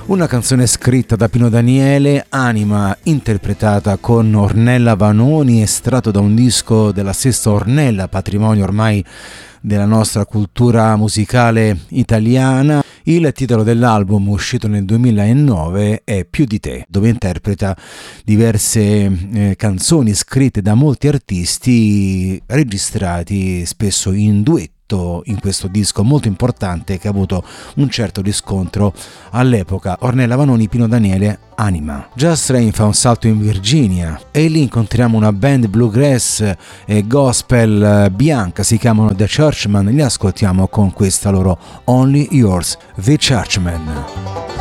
Una canzone scritta da Pino Daniele, Anima, interpretata con Ornella Vanoni, estratto da un disco della stessa Ornella, patrimonio ormai della nostra cultura musicale italiana. Il titolo dell'album, uscito nel 2009, è Più di te, dove interpreta diverse canzoni scritte da molti artisti, registrati spesso in duetto in questo disco molto importante che ha avuto un certo riscontro all'epoca. Ornella Vanoni, Pino Daniele, Anima. Just Rain fa un salto in Virginia e lì incontriamo una band bluegrass e gospel bianca, si chiamano The Churchmen, li ascoltiamo con questa loro Only Yours, The Churchmen.